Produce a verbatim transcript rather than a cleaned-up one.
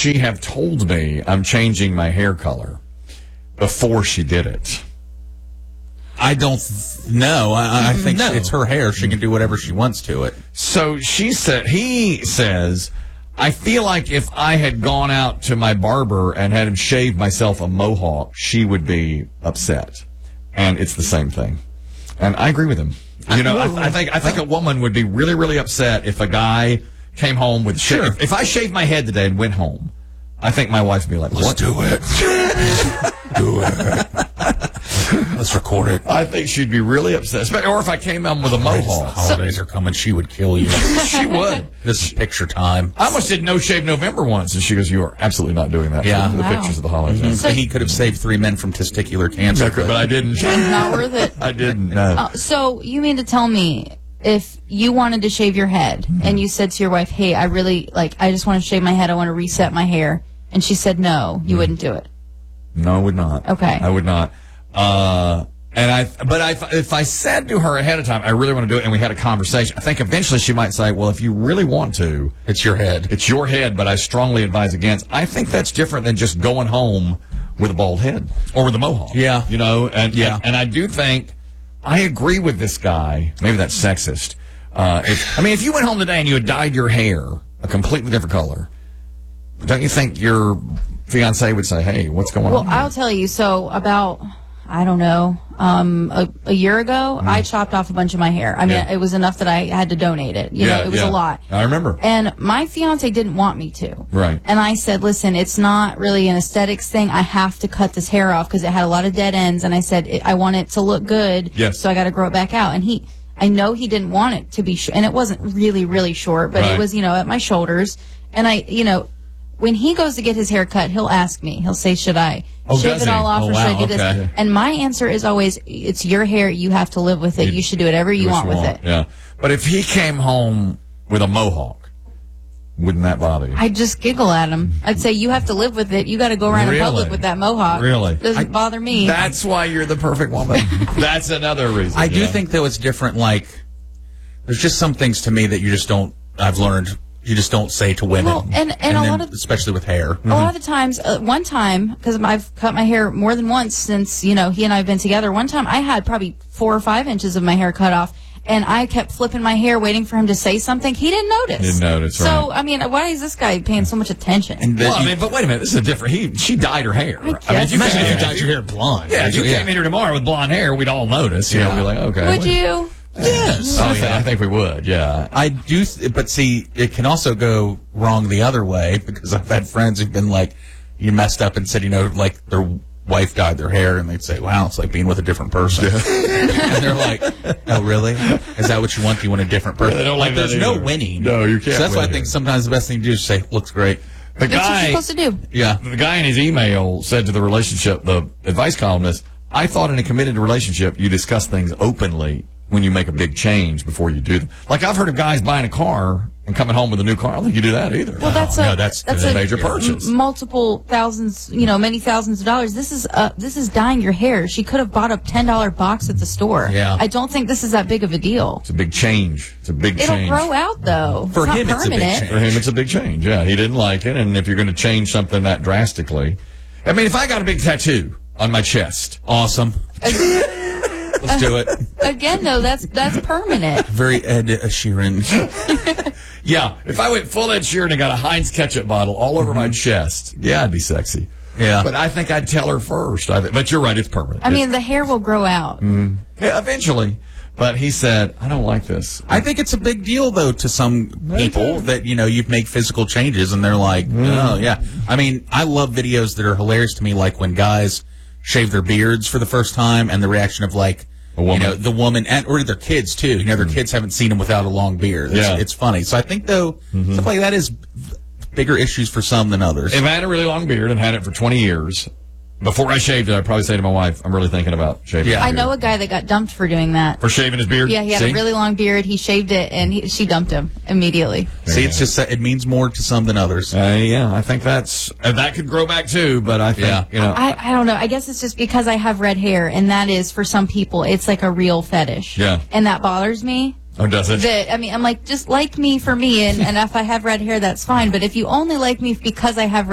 she have told me I'm changing my hair color before she did it? I don't th- know. I, I think no. it's her hair. She can do whatever she wants to it. So she said, he says, I feel like if I had gone out to my barber and had him shave myself a mohawk, she would be upset. And it's the same thing. And I agree with him. You know, I, I think I think a woman would be really, really upset if a guy came home with sure. If, if I shaved my head today and went home, I think my wife would be like, Let's what? do it. do it. Let's record it. I think she'd be really upset. Or if I came home with a mohawk. The holidays so, are coming. She would kill you. She would. This is picture time. I almost did No Shave November once, and she goes, you are absolutely not doing that. Yeah. The wow. pictures of the holidays. Mm-hmm. So he could have saved three men from testicular cancer. But, but I didn't. It's not worth it. I didn't. No. Uh, so you mean to tell me if you wanted to shave your head mm-hmm. and you said to your wife, hey, I really, like, I just want to shave my head. I want to reset my hair. And she said no, you mm-hmm. wouldn't do it? No, I would not. Okay. I would not. Uh... And I, but I, if I said to her ahead of time, I really want to do it, and we had a conversation, I think eventually she might say, well, if you really want to. It's your head. It's your head, but I strongly advise against. I think that's different than just going home with a bald head or with a mohawk. Yeah. You know, and, yeah. and, and I do think, I agree with this guy. Maybe that's sexist. Uh, if, I mean, if you went home today and you had dyed your hair a completely different color, don't you think your fiance would say, hey, what's going well, on? Well, I'll tell you. So about, I don't know, um, a, a year ago, mm. I chopped off a bunch of my hair. I mean, yeah. it was enough that I had to donate it. You yeah, know, it was yeah. a lot. I remember. And my fiance didn't want me to. Right. And I said, listen, it's not really an aesthetics thing. I have to cut this hair off because it had a lot of dead ends. And I said, I want it to look good. Yes. So I got to grow it back out. And he, I know he didn't want it to be short. And it wasn't really, really short, but right. it was, you know, at my shoulders. And I, you know, when he goes to get his hair cut, he'll ask me. He'll say, should I oh, shave it all off oh, or wow. should I do okay. this? And my answer is always, it's your hair. You have to live with it. You, you should do whatever you want with want. it. Yeah. But if he came home with a mohawk, wouldn't that bother you? I'd just giggle at him. I'd say, you have to live with it. You got to go around really? in public with that mohawk. Really? Doesn't I, bother me. That's why you're the perfect woman. That's another reason. I do yeah. think, though, it's different. Like, there's just some things to me that you just don't, I've learned, you just don't say to women. Well, and, and, and a then, lot of, especially with hair. A mm-hmm. lot of the times, uh, one time, because I've cut my hair more than once since, you know, he and I have been together. One time I had probably four or five inches of my hair cut off. And I kept flipping my hair, waiting for him to say something. He didn't notice. Didn't notice, right. So, I mean, why is this guy paying so much attention? And well, I mean, but wait a minute. This is a different. He, she dyed her hair. I, I mean, if you imagine if you hair, dyed your hair blonde. Yeah, if you yeah. came in here tomorrow with blonde hair, we'd all notice. You yeah. know, be like, okay. Would you? Yes. Oh, yeah, I think we would, yeah. I do, th- but see, it can also go wrong the other way, because I've had friends who've been like, you messed up and said, you know, like their wife dyed their hair, and they'd say, wow, it's like being with a different person. And they're like, oh, really? Is that what you want? Do you want a different person? Yeah, they don't like, like there's that no either. winning. No, you can't So that's why I win think here. sometimes the best thing to do is say, looks great. The That's what guy, you're supposed to do. Yeah. The guy in his email said to the relationship, the advice columnist, I thought in a committed relationship, you discuss things openly when you make a big change before you do them. Like, I've heard of guys buying a car and coming home with a new car. I don't think you do that either. Well, that's Oh, a no, that's that's the a major purchase. m- multiple thousands, you know, many thousands of dollars. This is uh, this is dyeing your hair. She could have bought a ten dollar box at the store. Yeah. I don't think this is that big of a deal. It's a big change. It's a big It'll change. grow out though. For it's him, not it's a big permanent. change. For him, it's a big change. Yeah, he didn't like it, and if you're going to change something that drastically, I mean, if I got a big tattoo on my chest, Awesome. Let's do it. Again, though, that's that's permanent. Very Ed Sheeran. yeah, if I went full Ed Sheeran and got a Heinz ketchup bottle all over mm-hmm. my chest, yeah, I'd be sexy. Yeah. But I think I'd tell her first. I th- but you're right, it's permanent. I mean, the hair will grow out. Mm, yeah, eventually. But he said, I don't like this. I think it's a big deal, though, to some people that, you know, you make physical changes and they're like, oh, yeah. I mean, I love videos that are hilarious to me, like when guys shave their beards for the first time and the reaction of, like, a woman. You know, the woman, and or their kids, too. You know, their mm. kids haven't seen them without a long beard. It's, yeah. it's funny. So I think, though, mm-hmm. stuff like that is bigger issues for some than others. If I had a really long beard and had it for twenty years, before I shaved it, I'd probably say to my wife, I'm really thinking about shaving yeah. my I beard. know a guy that got dumped for doing that. For shaving his beard? Yeah, he had See? a really long beard. He shaved it, and he, she dumped him immediately. See, it's just that it means more to some than others. Uh, yeah, I think that's uh, that could grow back too, but I think yeah. you know. I, I don't know. I guess it's just because I have red hair, and that is for some people, it's like a real fetish. Yeah, and that bothers me. Oh, does it? That, I mean, I'm like, just like me for me, and, and if I have red hair, that's fine. But if you only like me because I have